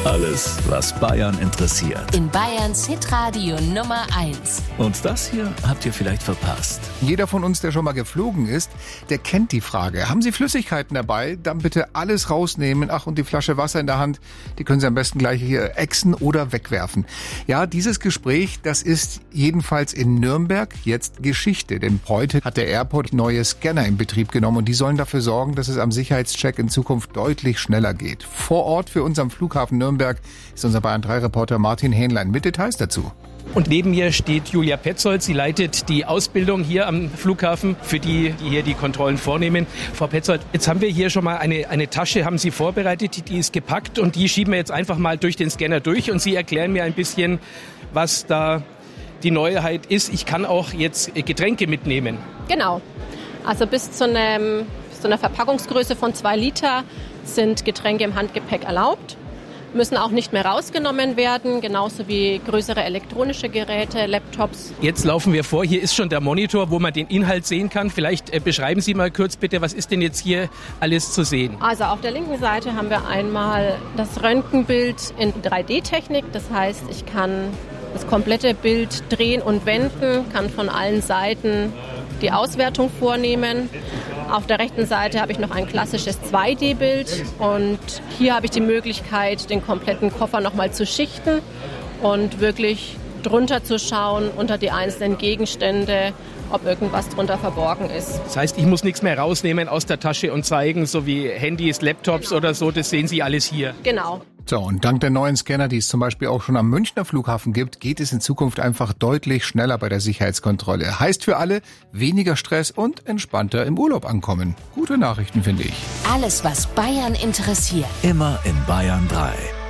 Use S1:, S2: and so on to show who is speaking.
S1: Alles, was Bayern interessiert.
S2: In Bayerns Hitradio Nummer 1.
S1: Und das hier habt ihr vielleicht verpasst.
S3: Jeder von uns, der schon mal geflogen ist, der kennt die Frage. Haben Sie Flüssigkeiten dabei? Dann bitte alles rausnehmen. Ach, und die Flasche Wasser in der Hand, die können Sie am besten gleich hier ächzen oder wegwerfen. Ja, dieses Gespräch, das ist jedenfalls in Nürnberg jetzt Geschichte. Denn heute hat der Airport neue Scanner in Betrieb genommen und die sollen dafür sorgen, dass es am Sicherheitscheck in Zukunft deutlich schneller geht. Vor Ort für uns am Flughafen Nürnberg ist unser Bayern 3-Reporter Martin Hähnlein mit Details dazu.
S4: Und neben mir steht Julia Petzold. Sie leitet die Ausbildung hier am Flughafen für die hier die Kontrollen vornehmen. Frau Petzold, jetzt haben wir hier schon mal eine Tasche, haben Sie vorbereitet, die ist gepackt und die schieben wir jetzt einfach mal durch den Scanner durch und Sie erklären mir ein bisschen, was da die Neuheit ist. Ich kann auch jetzt Getränke mitnehmen.
S5: Genau. Also bis zu einer Verpackungsgröße von 2 Liter sind Getränke im Handgepäck erlaubt. Müssen auch nicht mehr rausgenommen werden, genauso wie größere elektronische Geräte, Laptops.
S4: Jetzt laufen wir vor, hier ist schon der Monitor, wo man den Inhalt sehen kann. Vielleicht beschreiben Sie mal kurz bitte, was ist denn jetzt hier alles zu sehen?
S5: Also auf der linken Seite haben wir einmal das Röntgenbild in 3D-Technik. Das heißt, ich kann das komplette Bild drehen und wenden, kann von allen Seiten die Auswertung vornehmen. Auf der rechten Seite habe ich noch ein klassisches 2D-Bild und hier habe ich die Möglichkeit, den kompletten Koffer nochmal zu schichten und wirklich drunter zu schauen unter die einzelnen Gegenstände, ob irgendwas drunter verborgen ist.
S4: Das heißt, ich muss nichts mehr rausnehmen aus der Tasche und zeigen, so wie Handys, Laptops oder so, das sehen Sie alles hier.
S5: Genau.
S3: So, und dank der neuen Scanner, die es zum Beispiel auch schon am Münchner Flughafen gibt, geht es in Zukunft einfach deutlich schneller bei der Sicherheitskontrolle. Heißt für alle, weniger Stress und entspannter im Urlaub ankommen. Gute Nachrichten, finde ich.
S2: Alles, was Bayern interessiert.
S1: Immer in Bayern 3.